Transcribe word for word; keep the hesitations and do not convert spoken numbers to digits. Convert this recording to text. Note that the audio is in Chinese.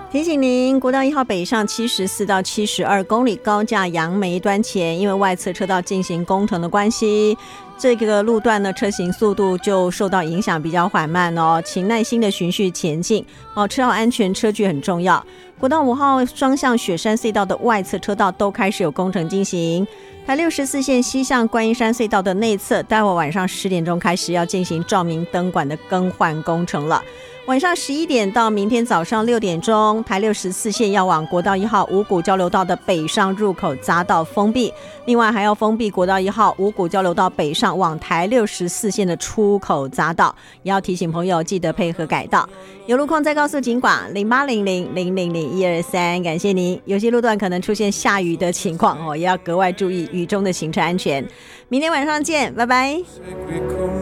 提醒您，国道一号北上七十四到七十二公里高架杨梅端前，因为外侧车道进行工程的关系，这个路段呢车行速度就受到影响，比较缓慢哦，请耐心的循序前进，保持好安全，车距很重要。国道五号双向雪山隧道的外侧车道都开始有工程进行，台六十四线西向观音山隧道的内侧，待会晚上十点钟开始要进行照明灯管的更换工程了。晚上十一点到明天早上六点钟，台六十四线要往国道一号五股交流道的北上入口匝道封闭，另外还要封闭国道一号五股交流道北上往台六十四线的出口匝道，也要提醒朋友记得配合改道。有路况再告诉警管零八零零零零零一二三，感谢您。有些路段可能出现下雨的情况哦，也要格外注意雨中的行车安全。明天晚上见，拜拜。